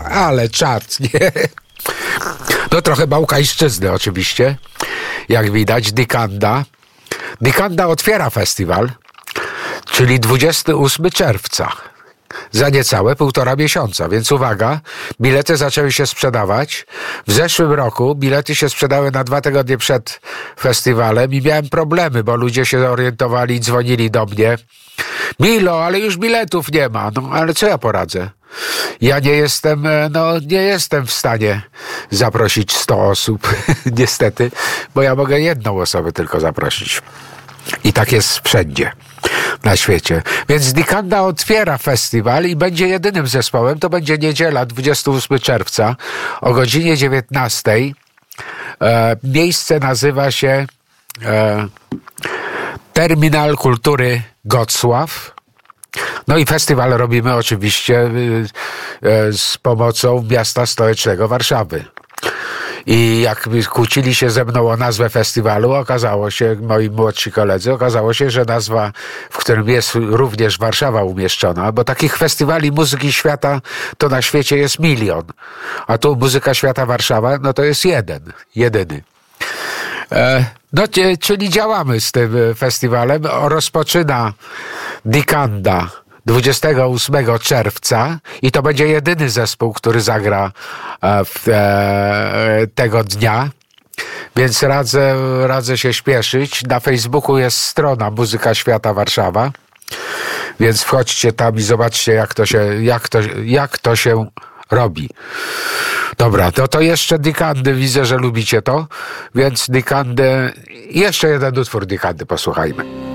ale czad, nie? No trochę bałkańszczyzny oczywiście, jak widać, Dikanda. Dikanda otwiera festiwal, czyli 28 czerwca. Za niecałe 1,5 miesiąca, więc uwaga, bilety zaczęły się sprzedawać. W zeszłym roku bilety się sprzedały na 2 tygodnie przed festiwalem i miałem problemy, bo ludzie się orientowali, dzwonili do mnie. Milo, ale już biletów nie ma. No, ale co ja poradzę? Ja nie jestem w stanie zaprosić 100 osób, niestety, bo ja mogę jedną osobę tylko zaprosić. I tak jest wszędzie na świecie. Więc Dikanda otwiera festiwal i będzie jedynym zespołem. To będzie niedziela, 28 czerwca o godzinie 19. Miejsce nazywa się Terminal Kultury Gocław. No i festiwal robimy oczywiście z pomocą miasta stołecznego Warszawy. I jak kłócili się ze mną o nazwę festiwalu, okazało się, moi młodsi koledzy, że nazwa, w którym jest również Warszawa umieszczona, bo takich festiwali muzyki świata to na świecie jest 1 000 000. A tu Muzyka Świata Warszawa, no to jest jedyny. No, czyli działamy z tym festiwalem. Rozpoczyna Dikanda 28 czerwca i to będzie jedyny zespół, który zagra tego dnia. Więc radzę się śpieszyć. Na Facebooku jest strona Muzyka Świata Warszawa. Więc wchodźcie tam i zobaczcie, jak to się robi. Dobra, to jeszcze Dikandy. Widzę, że lubicie to. Więc Dikandy, jeszcze jeden utwór Dikandy posłuchajmy.